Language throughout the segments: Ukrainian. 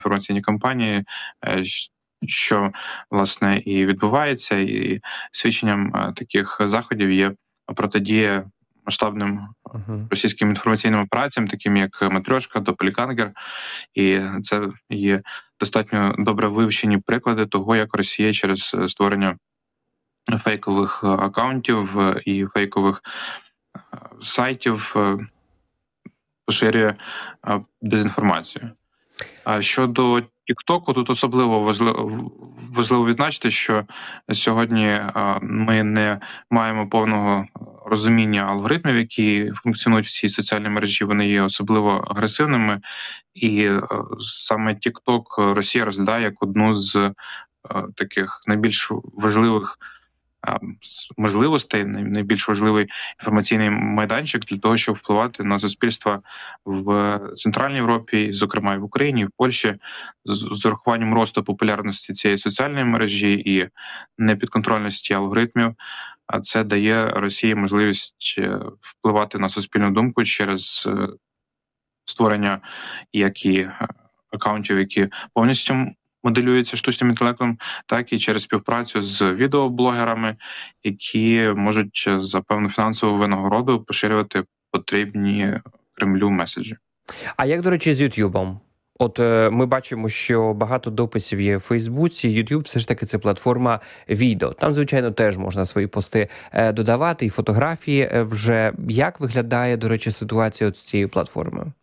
інформаційні кампанії, що, власне, і відбувається, і свідченням таких заходів є протидія масштабним Мгм. російським інформаційним операціям, таким як Матрьошка, Допелікангер. І це є достатньо добре вивчені приклади того, як Росія через створення фейкових акаунтів і фейкових сайтів поширює дезінформацію. А щодо Тіктоку, тут особливо важливо відзначити, що сьогодні ми не маємо повного розуміння алгоритмів, які функціонують в цій соціальній мережі. Вони є особливо агресивними, і саме TikTok Росія розглядає як одну з таких найбільш важливих можливостей, найбільш важливий інформаційний майданчик для того, щоб впливати на суспільства в Центральній Європі, зокрема і в Україні, і в Польщі, з урахуванням росту популярності цієї соціальної мережі і непідконтрольності алгоритмів. А це дає Росії можливість впливати на суспільну думку через створення як і акаунтів, які повністю моделюється штучним інтелектом, так і через співпрацю з відеоблогерами, які можуть за певну фінансову винагороду поширювати потрібні Кремлю меседжі. А як, до речі, з Ютубом? От ми бачимо, що багато дописів є в Фейсбуці, Ютуб все ж таки це платформа відео. Там, звичайно, теж можна свої пости додавати, і фотографії вже. Як виглядає, до речі, ситуація от з цією платформою?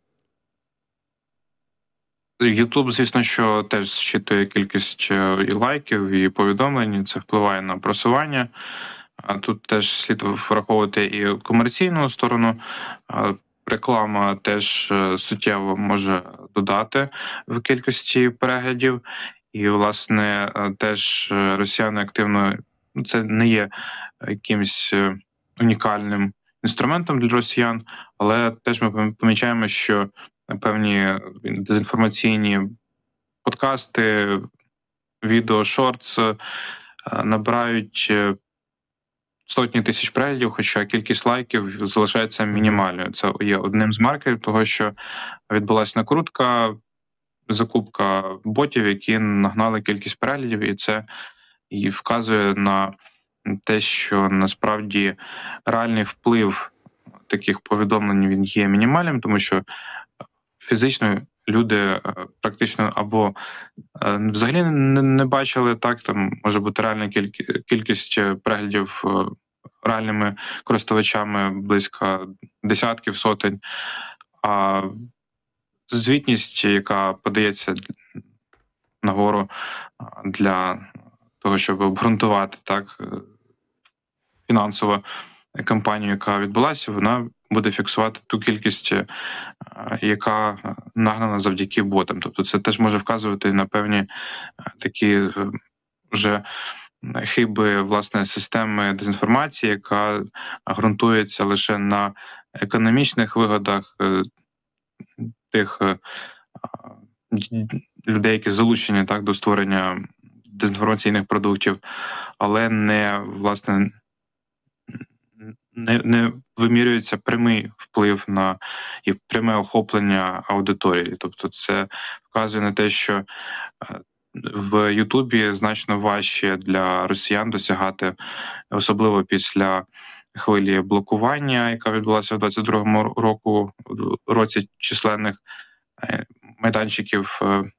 Ютуб, звісно, що теж зчитує кількість і лайків, і повідомлень, і це впливає на просування. А тут теж слід враховувати і комерційну сторону. Реклама теж суттєво може додати в кількості переглядів. І, власне, теж росіяни активно, це не є якимось унікальним інструментом для росіян, але теж ми помічаємо, що певні дезінформаційні подкасти, відео, шортс набирають сотні тисяч переглядів, хоча кількість лайків залишається мінімальною. Це є одним з маркерів того, що відбулася накрутка, закупка ботів, які нагнали кількість переглядів, і це і вказує на те, що насправді реальний вплив таких повідомлень він є мінімальним, тому що фізично люди практично або взагалі не бачили, так, там може бути реальна кількість переглядів реальними користувачами близько десятків, сотень, а звітність, яка подається нагору для того, щоб обґрунтувати так фінансово кампанію, яка відбулася, вона буде фіксувати ту кількість, яка нагнана завдяки ботам. Тобто це теж може вказувати на певні такі вже хиби, власне, системи дезінформації, яка ґрунтується лише на економічних вигодах тих людей, які залучені так до створення дезінформаційних продуктів, але не, власне, не вимірюється прямий вплив на і пряме охоплення аудиторії. Тобто це вказує на те, що в Ютубі значно важче для росіян досягати, особливо після хвилі блокування, яка відбулася в 2022 році численних майданчиків,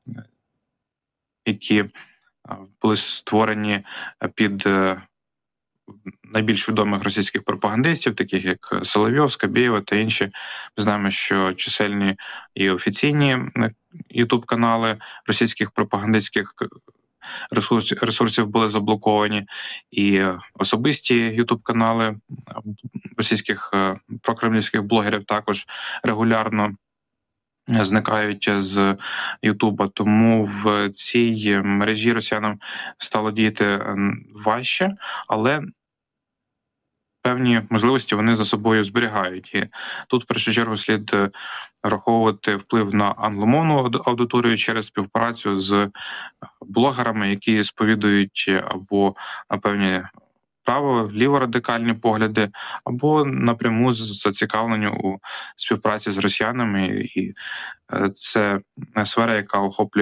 які були створені під найбільш відомих російських пропагандистів, таких як Соловйов, Скабєєва та інші. Ми знаємо, що чисельні і офіційні ютуб-канали російських пропагандистських ресурсів були заблоковані, і особисті ютуб-канали російських прокремлівських блогерів також регулярно зникають з Ютуба. Тому в цій мережі росіянам стало діяти важче, але певні можливості вони за собою зберігають. І тут, в першу чергу, слід враховувати вплив на англомовну аудиторію через співпрацю з блогерами, які сповідують або певні право-ліворадикальні погляди, або напряму зацікавлені у співпраці з росіянами, і це сфера, яка охоплює